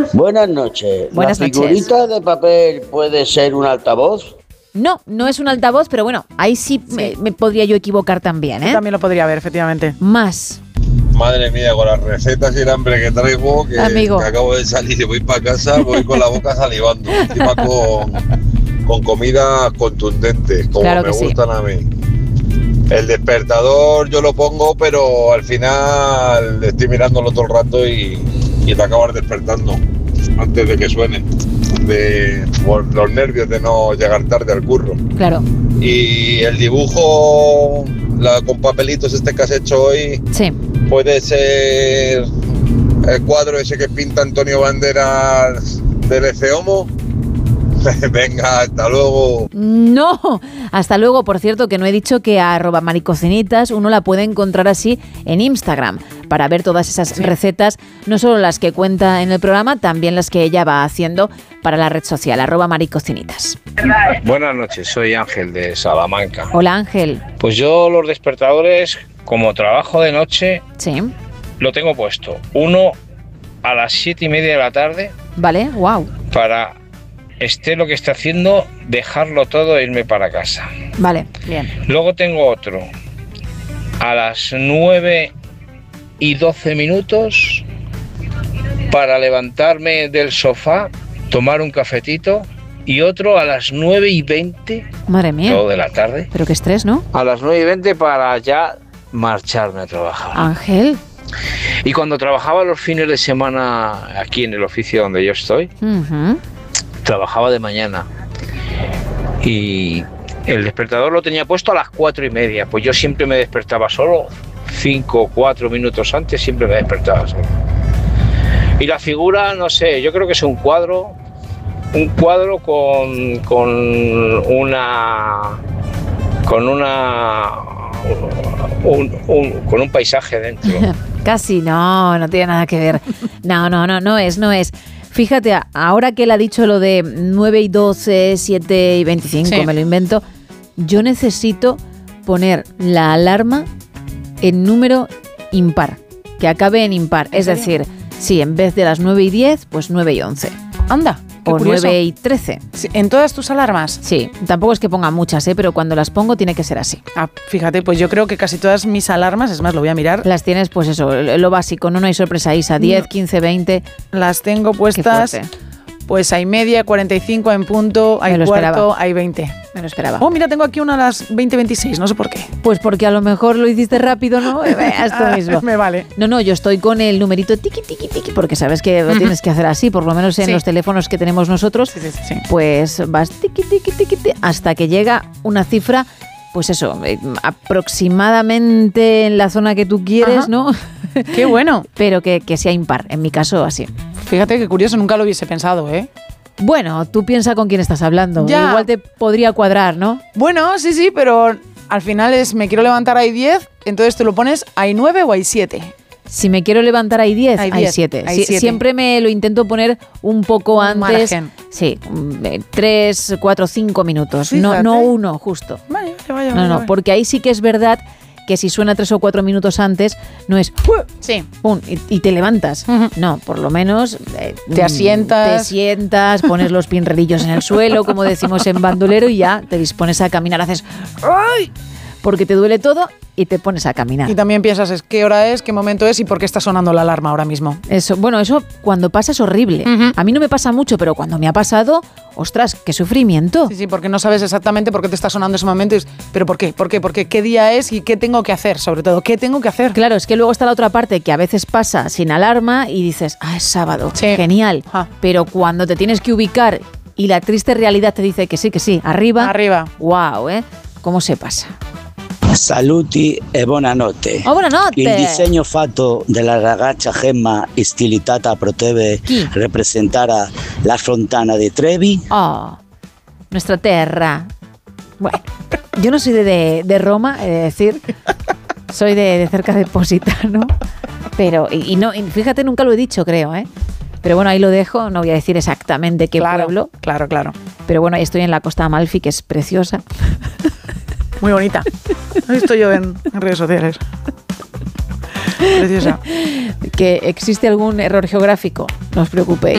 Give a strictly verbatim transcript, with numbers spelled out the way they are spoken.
Buenas noches. Buenas ¿La noches. figurita de papel puede ser un altavoz? No, no es un altavoz, pero bueno, ahí sí, sí. Me, me podría yo equivocar también, ¿eh? Yo también lo podría ver, efectivamente. Más. Madre mía, con las recetas y el hambre que traigo, que, Amigo. que acabo de salir y voy para casa, voy con la boca salivando. Encima con, con comida contundente, como Claro me que gustan sí. a mí. El despertador yo lo pongo, pero al final estoy mirándolo todo el rato y, y te acabas despertando antes de que suene. De, por los nervios de no llegar tarde al curro. Claro. Y el dibujo la, con papelitos este que has hecho hoy, sí. Puede ser el cuadro ese que pinta Antonio Banderas del Eceomo. Venga, hasta luego. No, hasta luego. Por cierto, que no he dicho que a arroba maricocinitas uno la puede encontrar así en Instagram para ver todas esas sí. recetas, no solo las que cuenta en el programa, también las que ella va haciendo para la red social, arroba maricocinitas. Buenas noches, soy Ángel de Salamanca. Hola, Ángel. Pues yo los despertadores, como trabajo de noche, sí. lo tengo puesto. Uno a las siete y media de la tarde. Vale, wow. Para... esté lo que esté haciendo, dejarlo todo e irme para casa. Vale, bien. Luego tengo otro a las nueve y doce minutos para levantarme del sofá, tomar un cafetito, y otro a las nueve y veinte. Madre mía. Todo de la tarde. Pero qué estrés, ¿no? A las nueve y veinte para ya marcharme a trabajar. Ángel. Y cuando trabajaba los fines de semana aquí en el oficio donde yo estoy, uh-huh. trabajaba de mañana y el despertador lo tenía puesto a las cuatro y media. Pues yo siempre me despertaba solo, cinco o cuatro minutos antes siempre me despertaba solo. Y la figura, no sé, yo creo que es un cuadro, un cuadro con, con una, con una, un, un, con un paisaje dentro. Casi, no, no tiene nada que ver. No, no, no, no es, no es. Fíjate, ahora que él ha dicho lo de nueve y doce, siete y veinticinco, sí. me lo invento, yo necesito poner la alarma en número impar, que acabe en impar. Es serio? decir, sí, en vez de las nueve y diez, pues nueve y once. Anda. O nueve y trece. Sí, ¿en todas tus alarmas? Sí, tampoco es que ponga muchas, ¿eh? Pero cuando las pongo tiene que ser así. Ah, fíjate, pues yo creo que casi todas mis alarmas, es más, lo voy a mirar. Las tienes, pues eso, lo básico, no, no hay sorpresa, Isa, diez, quince, veinte. Las tengo puestas, pues hay media, cuarenta y cinco en punto, hay cuarto, esperaba. hay veinte. Me lo esperaba. Oh, mira, tengo aquí una a las veinte veintiséis, no sé por qué. Pues porque a lo mejor lo hiciste rápido, ¿no? Esto mismo. Me vale. No, no, yo estoy con el numerito tiqui, tiqui, tiqui, porque sabes que lo tienes que hacer así, por lo menos en sí. los teléfonos que tenemos nosotros. Sí, sí, sí. Pues vas tiqui, tiqui, tiqui, tiqui, hasta que llega una cifra, pues eso, eh, aproximadamente en la zona que tú quieres, Ajá. ¿no? Qué bueno. Pero que, que sea impar, en mi caso así. Fíjate qué curioso, nunca lo hubiese pensado, ¿eh? Bueno, tú piensa con quién estás hablando. Ya. Igual te podría cuadrar, ¿no? Bueno, sí, sí, pero al final es me quiero levantar hay diez, entonces te lo pones hay nueve o hay siete. Si me quiero levantar hay diez, hay siete. Si, siempre me lo intento poner un poco un antes. Margen. Sí, tres, cuatro, cinco minutos. No, no uno, justo. Vale, vaya, vaya. No, no, vaya. porque ahí sí que es verdad que si suena tres o cuatro minutos antes, no es sí. pum, y, y te levantas. Uh-huh. No, por lo menos eh, te asientas. Te sientas, pones los pinredillos en el suelo, como decimos en bandolero, y ya te dispones a caminar, haces ¡ay! Porque te duele todo y te pones a caminar. Y también piensas es qué hora es, qué momento es y por qué está sonando la alarma ahora mismo. Eso, bueno, eso cuando pasa es horrible. Uh-huh. A mí no me pasa mucho, pero cuando me ha pasado, ostras, qué sufrimiento. Sí, sí, porque no sabes exactamente por qué te está sonando ese momento. Y, pero ¿por qué? ¿Por qué? ¿Por qué? ¿Qué día es y qué tengo que hacer? Sobre todo, ¿qué tengo que hacer? Claro, es que luego está la otra parte que a veces pasa sin alarma y dices, ah, es sábado, sí. genial. Ah. Pero cuando te tienes que ubicar y la triste realidad te dice que sí, que sí, arriba. Arriba. Wow, ¿eh? ¿Cómo se pasa? Saluti e buonanotte. Oh, buonanotte. Il disegno fatto della ragazza Gemma stilitata potrebbe rappresentare la fontana di Trevi. Oh, nuestra terra. Bueno, yo no soy de, de, de Roma, he de decir. Soy de, de cerca de Positano. Pero, y, y no, y fíjate, nunca lo he dicho, creo, ¿eh? Pero bueno, ahí lo dejo, no voy a decir exactamente qué claro, pueblo. Claro, claro. Pero bueno, ahí estoy en la Costa Amalfi, que es preciosa. Muy bonita. Lo he visto yo en, en redes sociales. Preciosa. Que existe algún error geográfico, no os preocupéis.